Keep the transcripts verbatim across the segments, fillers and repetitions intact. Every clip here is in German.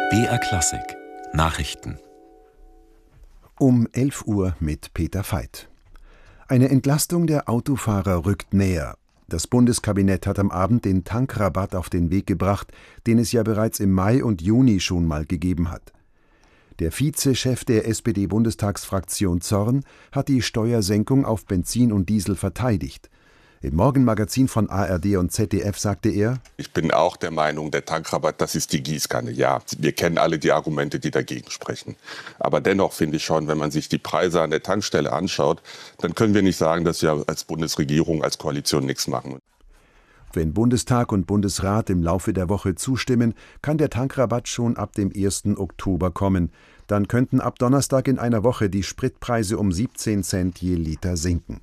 B R Klassik Nachrichten Um elf Uhr mit Peter Veit. Eine Entlastung der Autofahrer rückt näher. Das Bundeskabinett hat am Abend den Tankrabatt auf den Weg gebracht, den es ja bereits im Mai und Juni schon mal gegeben hat. Der Vizechef der S P D-Bundestagsfraktion Zorn hat die Steuersenkung auf Benzin und Diesel verteidigt. Im Morgenmagazin von A R D und Z D F sagte er: Ich bin auch der Meinung, der Tankrabatt, das ist die Gießkanne. Ja, wir kennen alle die Argumente, die dagegen sprechen. Aber dennoch finde ich schon, wenn man sich die Preise an der Tankstelle anschaut, dann können wir nicht sagen, dass wir als Bundesregierung, als Koalition nichts machen. Wenn Bundestag und Bundesrat im Laufe der Woche zustimmen, kann der Tankrabatt schon ab dem ersten Oktober kommen. Dann könnten ab Donnerstag in einer Woche die Spritpreise um siebzehn Cent je Liter sinken.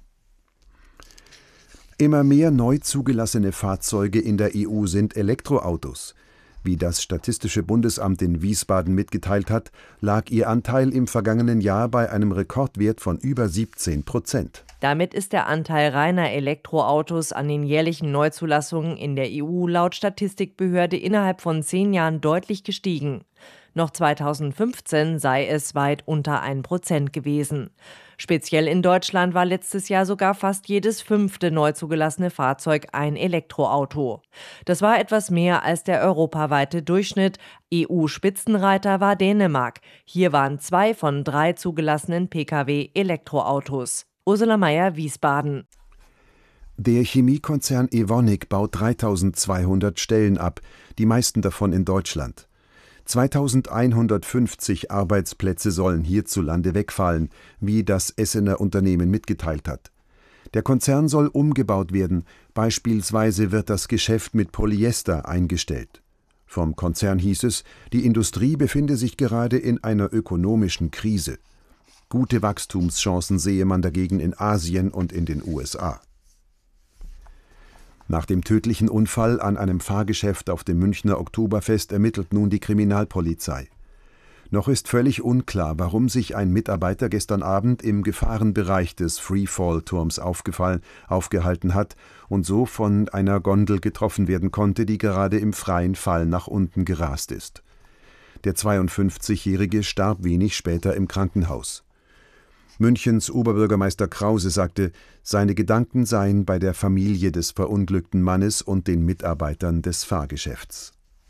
Immer mehr neu zugelassene Fahrzeuge in der E U sind Elektroautos. Wie das Statistische Bundesamt in Wiesbaden mitgeteilt hat, lag ihr Anteil im vergangenen Jahr bei einem Rekordwert von über siebzehn Prozent. Damit ist der Anteil reiner Elektroautos an den jährlichen Neuzulassungen in der E U laut Statistikbehörde innerhalb von zehn Jahren deutlich gestiegen. Noch zweitausendfünfzehn sei es weit unter ein Prozent gewesen. Speziell in Deutschland war letztes Jahr sogar fast jedes fünfte neu zugelassene Fahrzeug ein Elektroauto. Das war etwas mehr als der europaweite Durchschnitt. E U-Spitzenreiter war Dänemark. Hier waren zwei von drei zugelassenen Pkw Elektroautos. Ursula Mayer, Wiesbaden. Der Chemiekonzern Evonik baut dreitausendzweihundert Stellen ab, die meisten davon in Deutschland. zweitausendeinhundertfünfzig Arbeitsplätze sollen hierzulande wegfallen, wie das Essener Unternehmen mitgeteilt hat. Der Konzern soll umgebaut werden, beispielsweise wird das Geschäft mit Polyester eingestellt. Vom Konzern hieß es, die Industrie befinde sich gerade in einer ökonomischen Krise. Gute Wachstumschancen sehe man dagegen in Asien und in den U S A. Nach dem tödlichen Unfall an einem Fahrgeschäft auf dem Münchner Oktoberfest ermittelt nun die Kriminalpolizei. Noch ist völlig unklar, warum sich ein Mitarbeiter gestern Abend im Gefahrenbereich des Freefall-Turms aufgefallen, aufgehalten hat und so von einer Gondel getroffen werden konnte, die gerade im freien Fall nach unten gerast ist. Der zweiundfünfzigjährige starb wenig später im Krankenhaus. Münchens Oberbürgermeister Krause sagte, seine Gedanken seien bei der Familie des verunglückten Mannes und den Mitarbeitern des Fahrgeschäfts.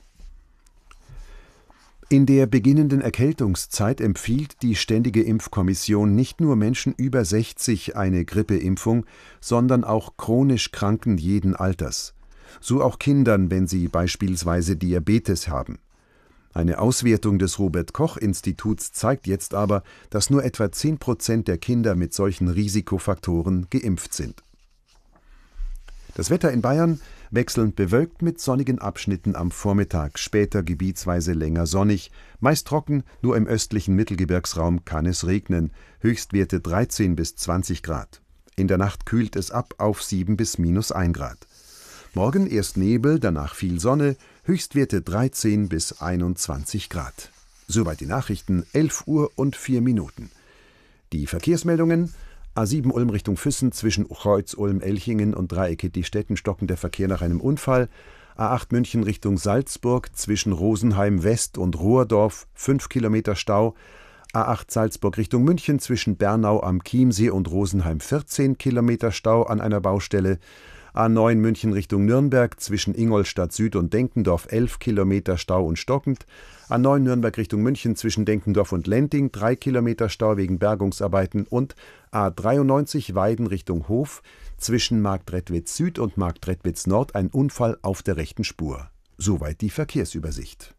In der beginnenden Erkältungszeit empfiehlt die Ständige Impfkommission nicht nur Menschen über sechzig eine Grippeimpfung, sondern auch chronisch Kranken jeden Alters. So auch Kindern, wenn sie beispielsweise Diabetes haben. Eine Auswertung des Robert-Koch-Instituts zeigt jetzt aber, dass nur etwa zehn Prozent der Kinder mit solchen Risikofaktoren geimpft sind. Das Wetter in Bayern wechselnd bewölkt mit sonnigen Abschnitten am Vormittag, später gebietsweise länger sonnig, meist trocken, nur im östlichen Mittelgebirgsraum kann es regnen, Höchstwerte dreizehn bis zwanzig Grad. In der Nacht kühlt es ab auf sieben bis minus ein Grad. Morgen erst Nebel, danach viel Sonne, Höchstwerte dreizehn bis einundzwanzig Grad. Soweit die Nachrichten, elf Uhr und vier Minuten. Die Verkehrsmeldungen: A sieben Ulm Richtung Füssen zwischen Kreuz-Ulm-Elchingen und Dreieck-Diestetten stockend der Verkehr nach einem Unfall. A acht München Richtung Salzburg zwischen Rosenheim West und Rohrdorf fünf Kilometer Stau. A acht Salzburg Richtung München zwischen Bernau am Chiemsee und Rosenheim vierzehn Kilometer Stau an einer Baustelle. A neun München Richtung Nürnberg zwischen Ingolstadt Süd und Denkendorf elf Kilometer Stau und stockend. A neun Nürnberg Richtung München zwischen Denkendorf und Lenting drei Kilometer Stau wegen Bergungsarbeiten und A dreiundneunzig Weiden Richtung Hof zwischen Marktredwitz Süd und Marktredwitz Nord ein Unfall auf der rechten Spur. Soweit die Verkehrsübersicht.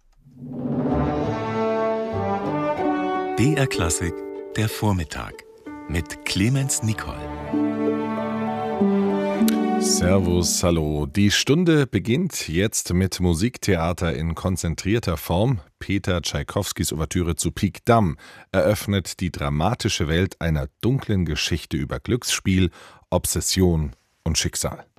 B R Klassik, der Vormittag mit Clemens Nicol. Servus, hallo. Die Stunde beginnt jetzt mit Musiktheater in konzentrierter Form. Peter Tschaikowskis Ouvertüre zu Pik Dam eröffnet die dramatische Welt einer dunklen Geschichte über Glücksspiel, Obsession und Schicksal.